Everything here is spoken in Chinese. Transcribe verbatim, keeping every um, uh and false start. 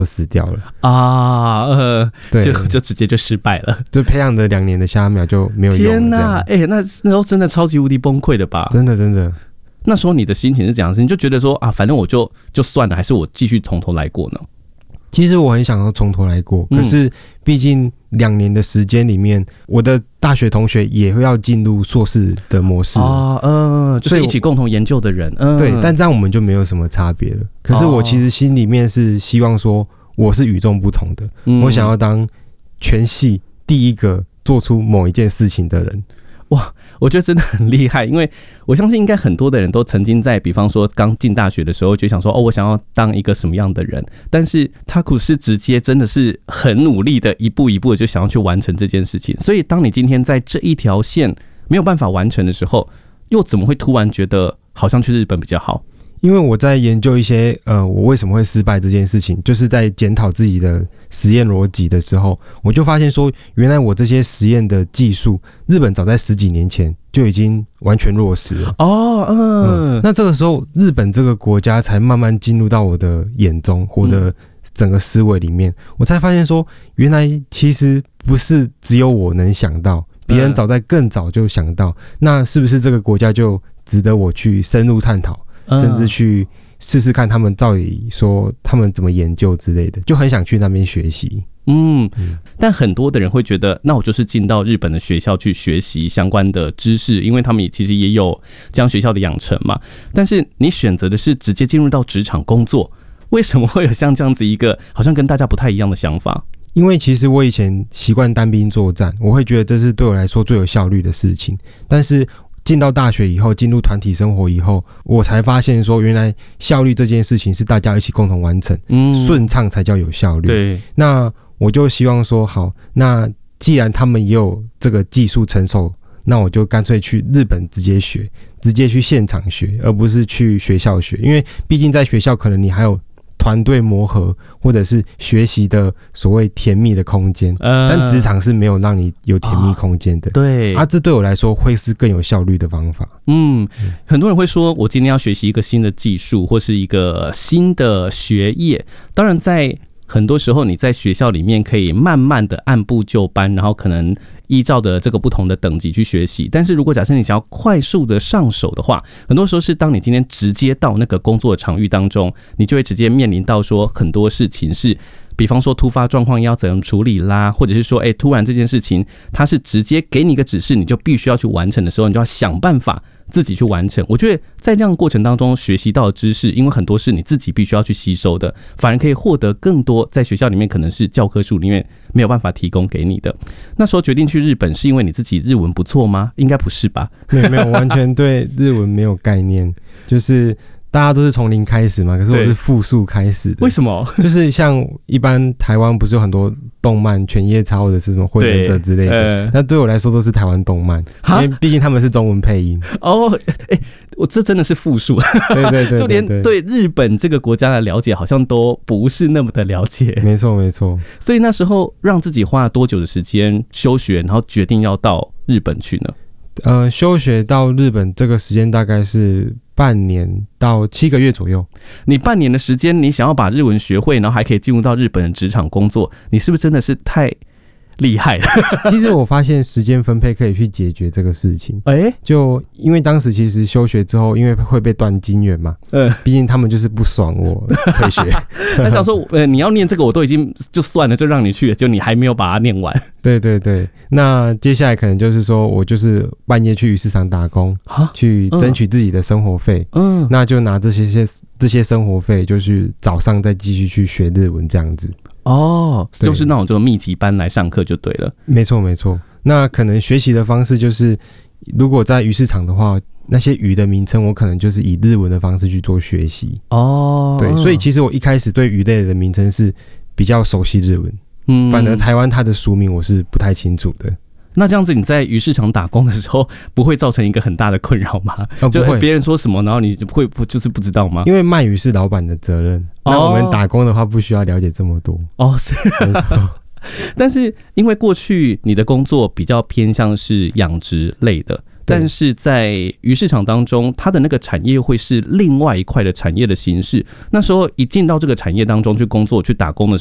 都死掉了啊，呃， 对， 就就直接就失败了， 就培养的两年的虾苗就没有用了。 天哪，哎、欸，那那时候真的超级无敌崩溃的吧？ 真的真的。 那时候你的心情是怎样？你就觉得说啊，反正我就就算了，还是我继续从头来过呢？ 其实我很想要从头来过，可是毕竟两年的时间里面，我的大学同学也会要进入硕士的模式啊，嗯、呃，就是一起共同研究的人，嗯， 对，但这样我们就没有什么差别了。可是我其实心里面是希望说，我是与众不同的，嗯、我想要当全系第一个做出某一件事情的人。 哇，我觉得真的很厉害，因为我相信应该很多的人都曾经在，比方说刚进大学的时候就想说，哦，我想要当一个什么样的人，但是他可是直接真的是很努力的一步一步的就想要去完成这件事情。所以当你今天在这一条线没有办法完成的时候，又怎么会突然觉得好像去日本比较好？ 因为我在研究一些呃，我为什么会失败这件事情，就是在检讨自己的实验逻辑的时候，我就发现说，原来我这些实验的技术，日本早在十几年前就已经完全落实了。 哦，嗯， 嗯，那这个时候，日本这个国家才慢慢进入到我的眼中，我的整个思维里面，我才发现说，原来其实不是只有我能想到，别人早在更早就想到，那是不是这个国家就值得我去深入探讨？甚至去试试看他们到底说他们怎么研究之类的，就很想去那边学习。 嗯，但很多的人会觉得，那我就是进到日本的学校去学习相关的知识，因为他们其实也有这样学校的养成嘛。但是你选择的是直接进入到职场工作，为什么会有像这样子一个好像跟大家不太一样的想法？ 因为其实我以前习惯单兵作战，我会觉得这是对我来说最有效率的事情，但是进到大学以后，进入团体生活以后，我才发现说，原来效率这件事情是大家一起共同完成，嗯，顺畅才叫有效率。 对， 那我就希望说，好，那既然他们也有这个技术成熟，那我就干脆去日本直接学，直接去现场学，而不是去学校学，因为毕竟在学校可能你还有团队磨合或者是学习的所谓甜蜜的空间、呃、但职场是没有让你有甜蜜空间的、哦、对啊，这对我来说会是更有效率的方法。 嗯，很多人会说我今天要学习一个新的技术或是一个新的学业，当然在很多时候你在学校里面可以慢慢的按部就班，然后可能依照的这个不同的等级去学习，但是如果假设你想要快速的上手的话，很多时候是当你今天直接到那个工作场域当中，你就会直接面临到说很多事情是比方说突发状况要怎样处理啦，或者是说哎，突然这件事情它是直接给你一个指示，你就必须要去完成的时候，你就要想办法自己去完成。我觉得在这样的过程当中学习到的知识，因为很多是你自己必须要去吸收的，反而可以获得更多在学校里面可能是教科书里面没有办法提供给你的。那时候决定去日本是因为你自己日文不错吗？应该不是吧？ 没有没有，完全对日文没有概念，就是大家都是从零开始嘛，可是我是复数开始的。 为什么？ 就是像一般台湾不是有很多动漫，犬夜叉或者是什么火影忍者之类的、呃，那对我来说都是台湾动漫，因为毕竟他们是中文配音。 哦，哎、欸，我这真的是复数， 对对 对, 对, 对， 就连对日本这个国家的了解好像都不是那么的了解。 没错没错。 所以那时候让自己花了多久的时间休学，然后决定要到日本去呢？ 呃，休学到日本这个时间大概是半年到七个月左右。 你半年的时间，你想要把日文学会，然后还可以进入到日本的职场工作，你是不是真的是太厉害了？ 其实我发现时间分配可以去解决这个事情。哎、欸，就因为当时其实休学之后，因为会被断金援嘛，嗯，毕竟他们就是不爽我退学。 他想说，呃，你要念这个我都已经就算了，就让你去了，就你还没有把它念完。 对对对，那接下来可能就是说我就是半夜去鱼市场打工，去争取自己的生活费。嗯，那就拿这些些这些生活费，就是早上再继续去学日文这样子。 哦，就是那种这种密集班来上课就对了。 没错没错。那可能学习的方式就是，如果在鱼市场的话，那些鱼的名称我可能就是以日文的方式去做学习。哦，对，所以其实我一开始对鱼类的名称是比较熟悉日文，嗯，反而台湾它的俗名我是不太清楚的。 那这样子你在鱼市场打工的时候不会造成一个很大的困扰吗？ 哦、 就别人说什么然后你会就是不知道吗？ 因为卖鱼是老板的责任、哦、那我们打工的话不需要了解这么多。 哦，是但是因为过去你的工作比较偏向是养殖类的， 但是在鱼市场当中，它的那个产业会是另外一块的产业的形式。那时候一进到这个产业当中去工作、去打工的时候，